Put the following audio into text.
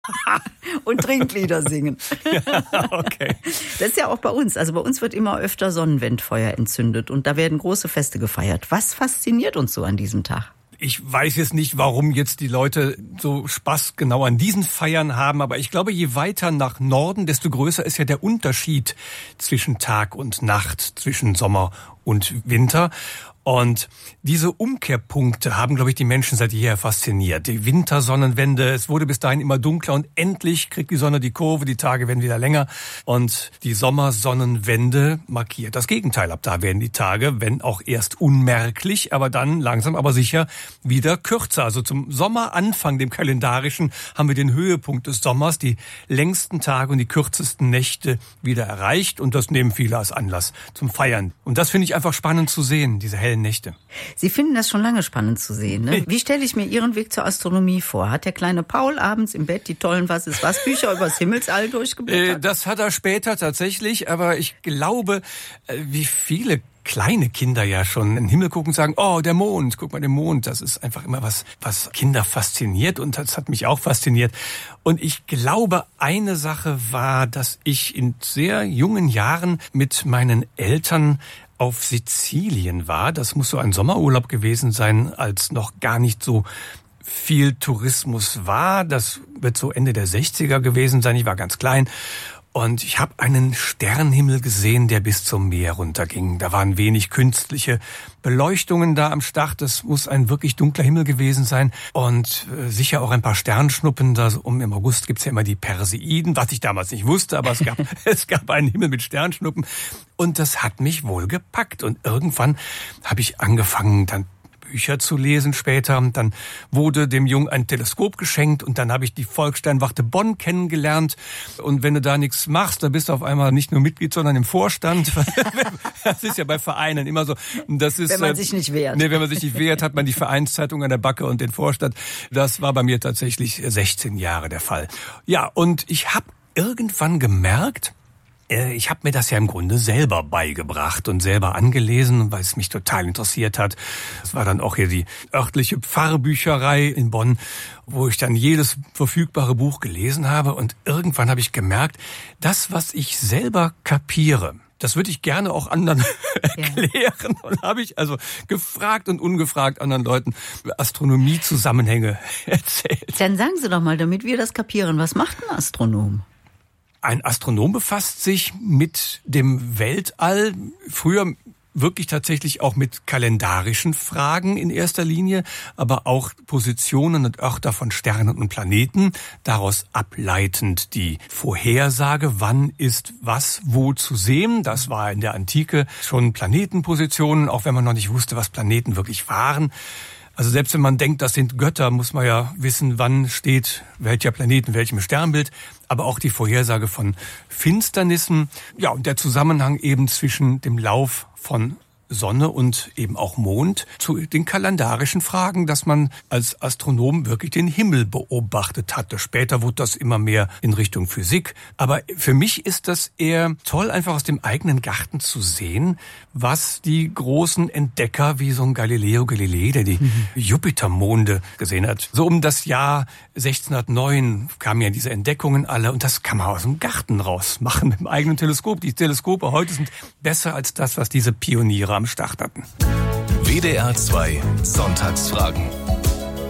Und Trinklieder singen. Ja, okay. Das ist ja auch bei uns. Also bei uns wird immer öfter Sonnenwendfeuer entzündet und da werden große Feste gefeiert. Was fasziniert uns so an diesem Tag? Ich weiß jetzt nicht, warum jetzt die Leute so Spaß genau an diesen Feiern haben, aber ich glaube, je weiter nach Norden, desto größer ist ja der Unterschied zwischen Tag und Nacht, zwischen Sommer und Winter. Und diese Umkehrpunkte haben, glaube ich, die Menschen seit jeher fasziniert. Die Wintersonnenwende, es wurde bis dahin immer dunkler und endlich kriegt die Sonne die Kurve, die Tage werden wieder länger. Und die Sommersonnenwende markiert das Gegenteil. Ab da werden die Tage, wenn auch erst unmerklich, aber dann langsam aber sicher wieder kürzer. Also zum Sommeranfang, dem kalendarischen, haben wir den Höhepunkt des Sommers, die längsten Tage und die kürzesten Nächte wieder erreicht. Und das nehmen viele als Anlass zum Feiern. Und das finde ich einfach spannend zu sehen, diese hellen Nächte. Sie finden das schon lange spannend zu sehen, ne? Wie stelle ich mir Ihren Weg zur Astronomie vor? Hat der kleine Paul abends im Bett die tollen Was-ist-was-Bücher übers Himmelsall durchgeblättert? Das hat er später tatsächlich, aber ich glaube, wie viele kleine Kinder ja schon in den Himmel gucken und sagen, oh, der Mond, guck mal, der Mond. Das ist einfach immer was Kinder fasziniert und das hat mich auch fasziniert. Und ich glaube, eine Sache war, dass ich in sehr jungen Jahren mit meinen Eltern auf Sizilien war. Das muss so ein Sommerurlaub gewesen sein, als noch gar nicht so viel Tourismus war. Das wird so Ende der 60er gewesen sein. Ich war ganz klein. Und ich habe einen Sternenhimmel gesehen, der bis zum Meer runterging. Da waren wenig künstliche Beleuchtungen da am Start. Das muss ein wirklich dunkler Himmel gewesen sein. Und sicher auch ein paar Sternschnuppen. Im August gibt's ja immer die Perseiden, was ich damals nicht wusste, aber es gab einen Himmel mit Sternschnuppen. Und das hat mich wohl gepackt. Und irgendwann habe ich angefangen, dann Bücher zu lesen später. Dann wurde dem Jungen ein Teleskop geschenkt und dann habe ich die Volkssternwarte Bonn kennengelernt. Und wenn du da nichts machst, dann bist du auf einmal nicht nur Mitglied, sondern im Vorstand. Das ist ja bei Vereinen immer so. Das ist, wenn man sich nicht wehrt. Nee, wenn man sich nicht wehrt, hat man die Vereinszeitung an der Backe und den Vorstand. Das war bei mir tatsächlich 16 Jahre der Fall. Ja, und ich habe irgendwann gemerkt, ich habe mir das ja im Grunde selber beigebracht und selber angelesen, weil es mich total interessiert hat. Das war dann auch hier die örtliche Pfarrbücherei in Bonn, wo ich dann jedes verfügbare Buch gelesen habe. Und irgendwann habe ich gemerkt, das, was ich selber kapiere, das würde ich gerne auch anderen erklären. Und habe ich also gefragt und ungefragt anderen Leuten Astronomie-Zusammenhänge erzählt. Dann sagen Sie doch mal, damit wir das kapieren, was macht ein Astronom? Ein Astronom befasst sich mit dem Weltall, früher wirklich tatsächlich auch mit kalendarischen Fragen in erster Linie, aber auch Positionen und Örter von Sternen und Planeten, daraus ableitend die Vorhersage, wann ist was wo zu sehen. Das war in der Antike schon Planetenpositionen, auch wenn man noch nicht wusste, was Planeten wirklich waren. Also selbst wenn man denkt, das sind Götter, muss man ja wissen, wann steht welcher Planet in welchem Sternbild. Aber auch die Vorhersage von Finsternissen. Ja, und der Zusammenhang eben zwischen dem Lauf von Sonne und eben auch Mond zu den kalendarischen Fragen, dass man als Astronom wirklich den Himmel beobachtet hatte. Später wurde das immer mehr in Richtung Physik. Aber für mich ist das eher toll, einfach aus dem eigenen Garten zu sehen, was die großen Entdecker wie so ein Galileo Galilei, der die Jupitermonde gesehen hat. So um das Jahr 1609 kamen ja diese Entdeckungen alle und das kann man aus dem Garten raus machen mit dem eigenen Teleskop. Die Teleskope heute sind besser als das, was diese Pioniere am Start hatten. WDR 2 Sonntagsfragen.